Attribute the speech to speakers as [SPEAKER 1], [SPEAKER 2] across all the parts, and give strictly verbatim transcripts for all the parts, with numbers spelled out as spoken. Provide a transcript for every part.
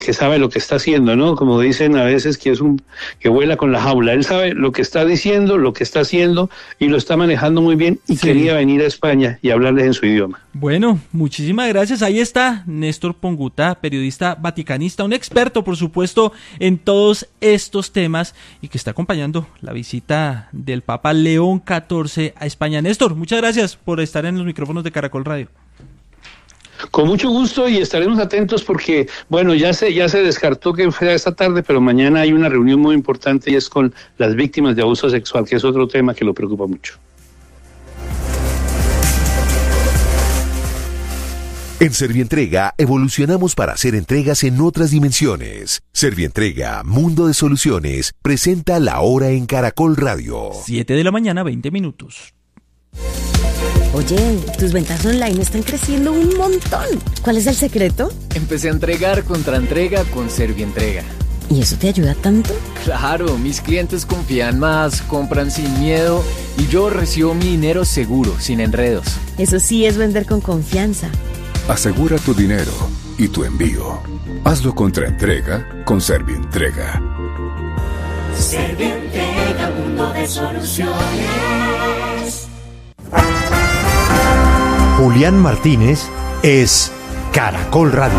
[SPEAKER 1] que sabe lo que está haciendo, ¿no? Como dicen a veces que es un que vuela con la jaula. Él sabe lo que está diciendo, lo que está haciendo y lo está manejando muy bien y sí. Quería venir a España y hablarles en su idioma.
[SPEAKER 2] Bueno, muchísimas gracias. Ahí está Néstor Pongutá, periodista vaticanista, un experto, por supuesto, en todos estos temas y que está acompañando la visita del Papa León catorce a España. Néstor, muchas gracias por estar en los micrófonos de Caracol Radio.
[SPEAKER 1] Con mucho gusto y estaremos atentos porque, bueno, ya se ya se descartó que fuera esta tarde, pero mañana hay una reunión muy importante y es con las víctimas de abuso sexual, que es otro tema que lo preocupa mucho.
[SPEAKER 3] En Servientrega evolucionamos para hacer entregas en otras dimensiones. Servientrega, Mundo de Soluciones, presenta La Hora en Caracol Radio.
[SPEAKER 2] siete de la mañana, veinte minutos.
[SPEAKER 4] Oye, tus ventas online están creciendo un montón. ¿Cuál es el secreto?
[SPEAKER 5] Empecé a entregar contra entrega con Servientrega.
[SPEAKER 4] ¿Y eso te ayuda tanto?
[SPEAKER 5] Claro, mis clientes confían más, compran sin miedo y yo recibo mi dinero seguro, sin enredos.
[SPEAKER 4] Eso sí es vender con confianza.
[SPEAKER 6] Asegura tu dinero y tu envío. Hazlo contra entrega con Servientrega.
[SPEAKER 7] Servientrega, mundo de soluciones.
[SPEAKER 8] Julián Martínez es Caracol Radio.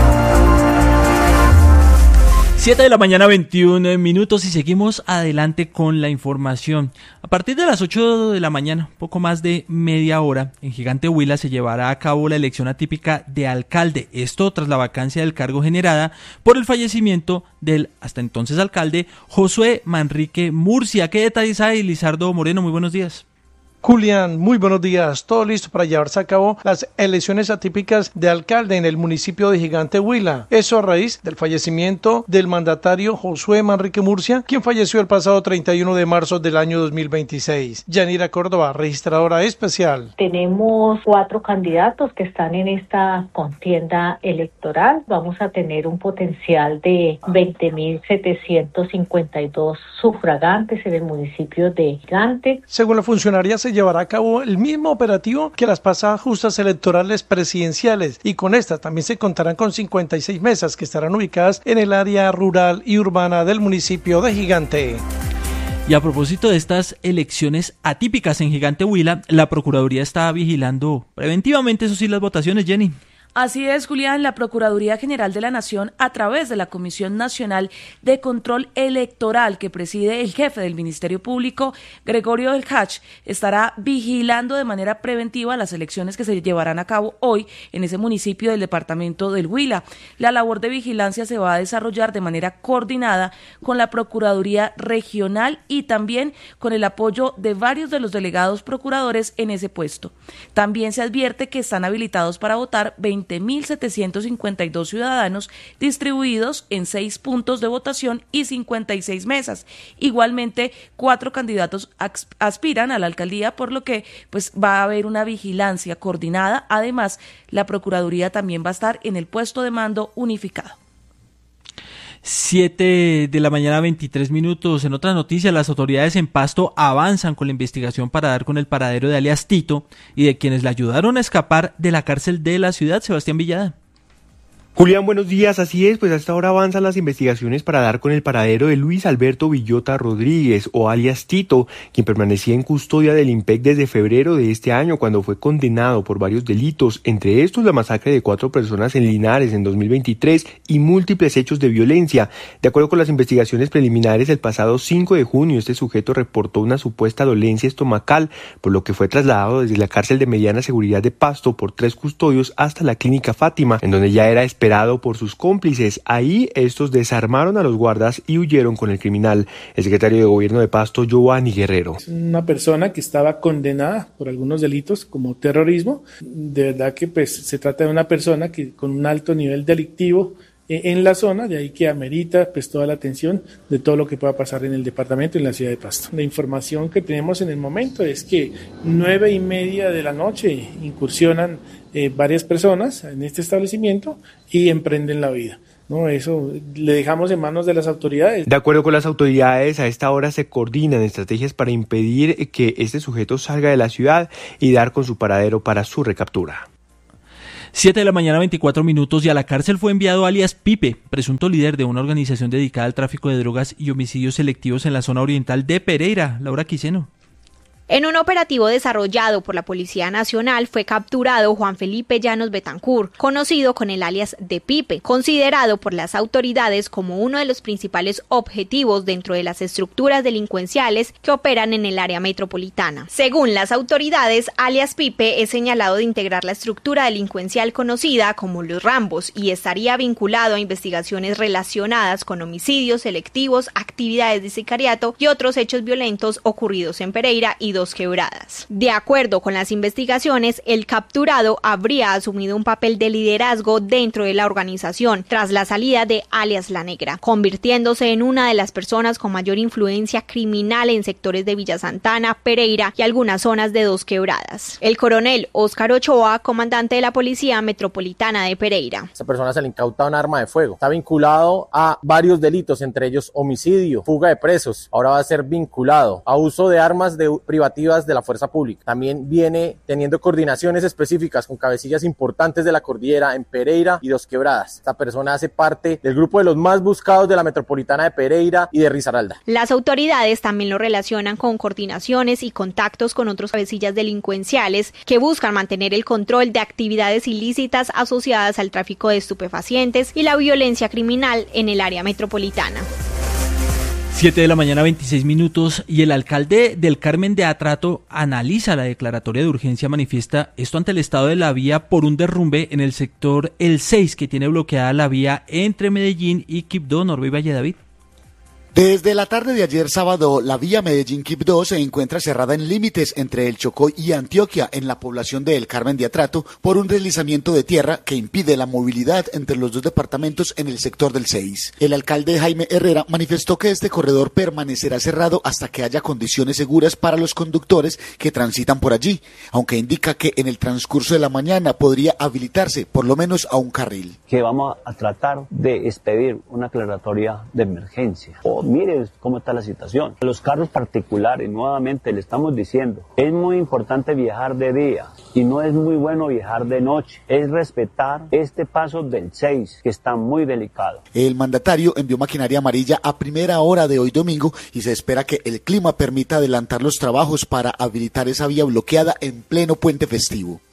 [SPEAKER 2] siete de la mañana, veintiún minutos y seguimos adelante con la información. A partir de las ocho de la mañana, poco más de media hora, en Gigante Huila se llevará a cabo la elección atípica de alcalde. Esto tras la vacancia del cargo generada por el fallecimiento del hasta entonces alcalde Josué Manrique Murcia. ¿Qué detalles hay, Lizardo Moreno? Muy buenos días.
[SPEAKER 9] Julián, muy buenos días. Todo listo para llevarse a cabo las elecciones atípicas de alcalde en el municipio de Gigante Huila. Eso a raíz del fallecimiento del mandatario Josué Manrique Murcia, quien falleció el pasado treinta y uno de marzo del año dos mil veintiséis. Yanira Córdoba, registradora especial.
[SPEAKER 10] Tenemos cuatro candidatos que están en esta contienda electoral. Vamos a tener un potencial de veinte mil setecientos cincuenta y dos sufragantes en el municipio de Gigante.
[SPEAKER 9] Según la funcionaria, se llevará a cabo el mismo operativo que las pasadas justas electorales presidenciales y con estas también se contarán con cincuenta y seis mesas que estarán ubicadas en el área rural y urbana del municipio de Gigante.
[SPEAKER 2] Y a propósito de estas elecciones atípicas en Gigante Huila, la Procuraduría está vigilando preventivamente, eso sí, las votaciones, Jenny.
[SPEAKER 11] Así es, Julián, la Procuraduría General de la Nación, a través de la Comisión Nacional de Control Electoral que preside el jefe del Ministerio Público, Gregorio del Hach, estará vigilando de manera preventiva las elecciones que se llevarán a cabo hoy en ese municipio del departamento del Huila. La labor de vigilancia se va a desarrollar de manera coordinada con la Procuraduría Regional y también con el apoyo de varios de los delegados procuradores en ese puesto. También se advierte que están habilitados para votar veinte mil setecientos cincuenta y dos ciudadanos distribuidos en seis puntos de votación y cincuenta y seis mesas. Igualmente, cuatro candidatos aspiran a la alcaldía, por lo que pues va a haber una vigilancia coordinada. Además, la Procuraduría también va a estar en el puesto de mando unificado.
[SPEAKER 2] siete de la mañana, veintitrés minutos. En otras noticias, las autoridades en Pasto avanzan con la investigación para dar con el paradero de alias Tito y de quienes le ayudaron a escapar de la cárcel de la ciudad. Sebastián Villada.
[SPEAKER 12] Julián, buenos días. Así es, pues hasta ahora avanzan las investigaciones para dar con el paradero de Luis Alberto Villota Rodríguez, o alias Tito, quien permanecía en custodia del IMPEC desde febrero de este año, cuando fue condenado por varios delitos, entre estos la masacre de cuatro personas en Linares en dos mil veintitrés y múltiples hechos de violencia. De acuerdo con las investigaciones preliminares, el pasado cinco de junio este sujeto reportó una supuesta dolencia estomacal, por lo que fue trasladado desde la cárcel de mediana seguridad de Pasto por tres custodios hasta la clínica Fátima, en donde ya era esperado por sus cómplices. Ahí estos desarmaron a los guardas y huyeron con el criminal. El secretario de Gobierno de Pasto, Giovanni Guerrero.
[SPEAKER 13] Es una persona que estaba condenada por algunos delitos como terrorismo. De verdad que pues se trata de una persona que con un alto nivel delictivo en la zona, de ahí que amerita pues toda la atención de todo lo que pueda pasar en el departamento y en la ciudad de Pasto. La información que tenemos en el momento es que nueve y media de la noche incursionan eh, varias personas en este establecimiento y emprenden la vida. No, eso le dejamos en manos de las autoridades.
[SPEAKER 12] De acuerdo con las autoridades, a esta hora se coordinan estrategias para impedir que este sujeto salga de la ciudad y dar con su paradero para su recaptura.
[SPEAKER 2] siete de la mañana, veinticuatro minutos, y a la cárcel fue enviado alias Pipe, presunto líder de una organización dedicada al tráfico de drogas y homicidios selectivos en la zona oriental de Pereira. Laura Quiseno.
[SPEAKER 14] En un operativo desarrollado por la Policía Nacional fue capturado Juan Felipe Llanos Betancourt, conocido con el alias de Pipe, considerado por las autoridades como uno de los principales objetivos dentro de las estructuras delincuenciales que operan en el área metropolitana. Según las autoridades, alias Pipe es señalado de integrar la estructura delincuencial conocida como Los Rambos y estaría vinculado a investigaciones relacionadas con homicidios selectivos, actividades de sicariato y otros hechos violentos ocurridos en Pereira y Dos Quebradas. De acuerdo con las investigaciones, el capturado habría asumido un papel de liderazgo dentro de la organización tras la salida de alias La Negra, convirtiéndose en una de las personas con mayor influencia criminal en sectores de Villa Santana, Pereira y algunas zonas de Dos Quebradas. El coronel Óscar Ochoa, comandante de la Policía Metropolitana de Pereira.
[SPEAKER 15] Esta persona se le incauta un arma de fuego. Está vinculado a varios delitos, entre ellos homicidio, fuga de presos. Ahora va a ser vinculado a uso de armas de privativas de la fuerza pública. También viene teniendo coordinaciones específicas con cabecillas importantes de la cordillera en Pereira y Dos Quebradas. Esta persona hace parte del grupo de los más buscados de la metropolitana de Pereira y de Risaralda.
[SPEAKER 14] Las autoridades también lo relacionan con coordinaciones y contactos con otros cabecillas delincuenciales que buscan mantener el control de actividades ilícitas asociadas al tráfico de estupefacientes y la violencia criminal en el área metropolitana.
[SPEAKER 2] siete de la mañana, veintiséis minutos, y el alcalde del Carmen de Atrato analiza la declaratoria de urgencia, manifiesta esto ante el estado de la vía por un derrumbe en el sector El seis, que tiene bloqueada la vía entre Medellín y Quibdó. Norbe Valle David.
[SPEAKER 16] Desde la tarde de ayer sábado, la vía Medellín-Quibdó se encuentra cerrada en límites entre El Chocó y Antioquia, en la población de El Carmen de Atrato, por un deslizamiento de tierra que impide la movilidad entre los dos departamentos en el sector del seis. El alcalde Jaime Herrera manifestó que este corredor permanecerá cerrado hasta que haya condiciones seguras para los conductores que transitan por allí, aunque indica que en el transcurso de la mañana podría habilitarse por lo menos a un carril.
[SPEAKER 17] Que vamos a tratar de expedir una aclaratoria de emergencia. O mire cómo está la situación. Los carros particulares, nuevamente le estamos diciendo, es muy importante viajar de día y no es muy bueno viajar de noche. Es respetar este paso del seis, que está muy delicado.
[SPEAKER 16] El mandatario envió maquinaria amarilla a primera hora de hoy domingo y se espera que el clima permita adelantar los trabajos para habilitar esa vía bloqueada en pleno puente festivo.